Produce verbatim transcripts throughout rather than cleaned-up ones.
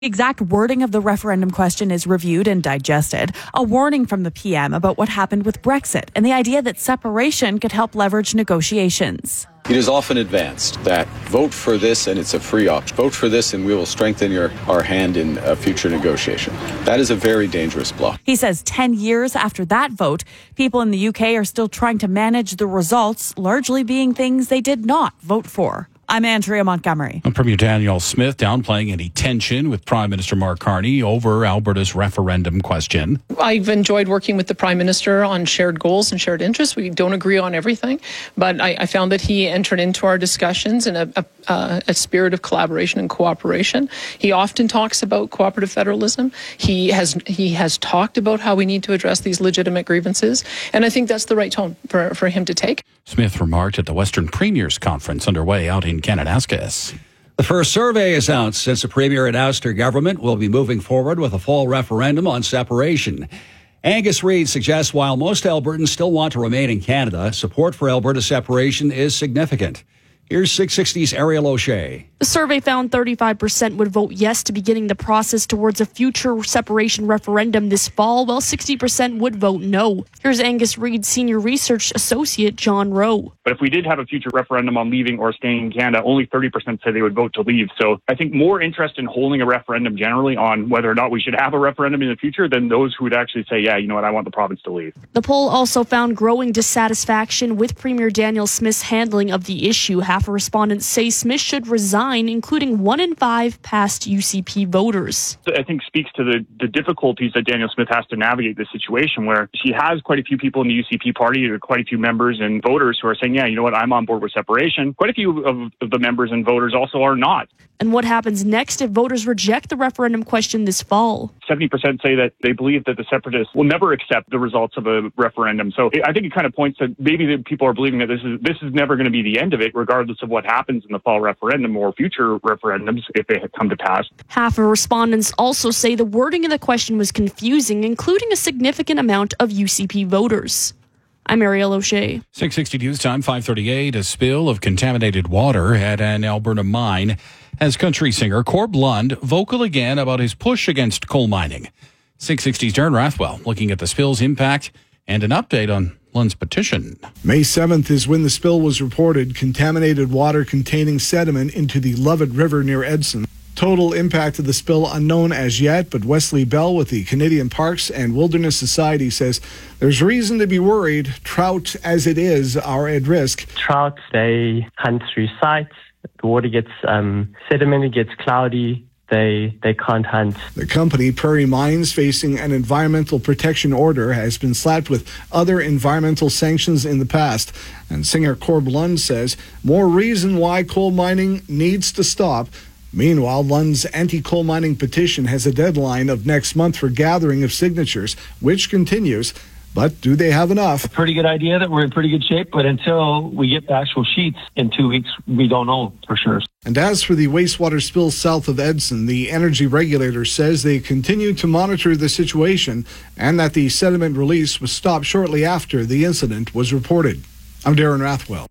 The exact wording of the referendum question is reviewed and digested. A warning from the P M about what happened with Brexit and the idea that separation could help leverage negotiations. It is often advanced that vote for this and it's a free option. Vote for this and we will strengthen your our hand in a future negotiation. That is a very dangerous bluff. He says ten years after that vote, people in the U K are still trying to manage the results, largely being things they did not vote for. I'm Andrea Montgomery. And Premier Danielle Smith downplaying any tension with Prime Minister Mark Carney over Alberta's referendum question. I've enjoyed working with the Prime Minister on shared goals and shared interests. We don't agree on everything, but I, I found that he entered into our discussions in a, a, a, a spirit of collaboration and cooperation. He often talks about cooperative federalism. He has he has talked about how we need to address these legitimate grievances, and I think that's the right tone for, for him to take. Smith remarked at the Western Premiers Conference underway out in Kananaskis. The first survey is out since the Premier announced her government will be moving forward with a fall referendum on separation. Angus Reid suggests while most Albertans still want to remain in Canada, support for Alberta separation is significant. Here's six sixty's Ariel O'Shea. The survey found thirty-five percent would vote yes to beginning the process towards a future separation referendum this fall, while sixty percent would vote no. Here's Angus Reid Senior Research Associate John Rowe. But if we did have a future referendum on leaving or staying in Canada, only thirty percent say they would vote to leave. So I think more interest in holding a referendum generally on whether or not we should have a referendum in the future than those who would actually say, yeah, you know what, I want the province to leave. The poll also found growing dissatisfaction with Premier Danielle Smith's handling of the issue. Half of respondents say Smith should resign, including one in five past U C P voters. I think speaks to the, the difficulties that Danielle Smith has to navigate this situation where she has quite a few people in the U C P party, or quite a few members and voters who are saying, yeah, you know what, I'm on board with separation. Quite a few of, of the members and voters also are not. And what happens next if voters reject the referendum question this fall? seventy percent say that they believe that the separatists will never accept the results of a referendum. So I think it kind of points to maybe that people are believing that this is this is never going to be the end of it, regardless of what happens in the fall referendum or future referendums if they come to pass. Half of respondents also say the wording of the question was confusing, including a significant amount of U C P voters. I'm Ariel O'Shea. six sixty News Time, five thirty-eight. A spill of contaminated water at an Alberta mine has country singer Corb Lund vocal again about his push against coal mining. six sixty's Darren Rathwell looking at the spill's impact and an update on Lund's petition. May seventh is when the spill was reported, contaminated water containing sediment into the Lovett River near Edson. Total impact of the spill unknown as yet, but Wesley Bell with the Canadian Parks and Wilderness Society says there's reason to be worried. Trout, as it is, are at risk. Trout, they hunt through sites. The water gets um, sedimented, gets cloudy. They they can't hunt. The company, Prairie Mines, facing an environmental protection order, has been slapped with other environmental sanctions in the past. And singer Corb Lund says more reason why coal mining needs to stop. Meanwhile, Lund's anti-coal mining petition has a deadline of next month for gathering of signatures, which continues. But do they have enough? Pretty good idea that we're in pretty good shape, but until we get the actual sheets in two weeks, we don't know for sure. And as for the wastewater spill south of Edson, the energy regulator says they continue to monitor the situation and that the sediment release was stopped shortly after the incident was reported. I'm Darren Rathwell.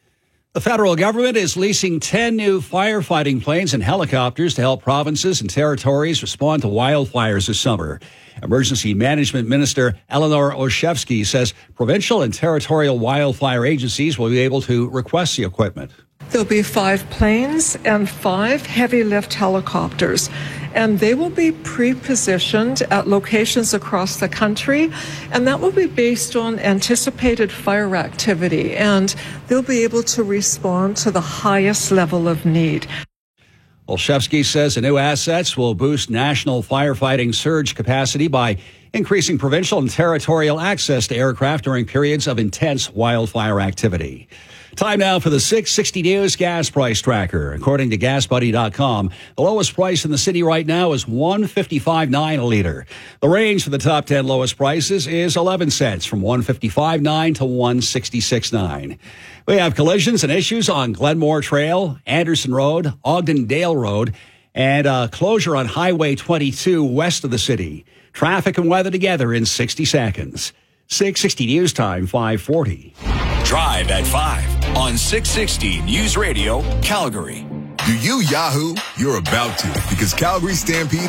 The federal government is leasing ten new firefighting planes and helicopters to help provinces and territories respond to wildfires this summer. Emergency Management Minister Eleanor Olszewski says provincial and territorial wildfire agencies will be able to request the equipment. There'll be five planes and five heavy lift helicopters, and they will be pre-positioned at locations across the country, and that will be based on anticipated fire activity, and they'll be able to respond to the highest level of need. Olszewski says the new assets will boost national firefighting surge capacity by increasing provincial and territorial access to aircraft during periods of intense wildfire activity. Time now for the six sixty News Gas Price Tracker. According to gas buddy dot com, the lowest price in the city right now is one fifty-five nine a liter. The range for the top ten lowest prices is eleven cents, from one fifty-five nine to one sixty-six nine. We have collisions and issues on Glenmore Trail, Anderson Road, Ogden Dale Road, and a closure on Highway twenty-two west of the city. Traffic and weather together in sixty seconds. six sixty News Time, five forty. Drive at five on six sixty News Radio, Calgary. Do you Yahoo? You're about to, because Calgary Stampede